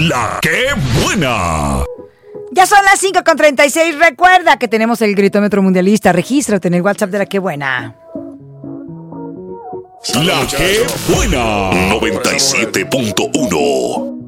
La ¡Qué buena! Ya son las 5:36. Recuerda que tenemos el gritómetro mundialista. Regístrate en el WhatsApp de La Qué Buena. La ¡Qué buena! 97.1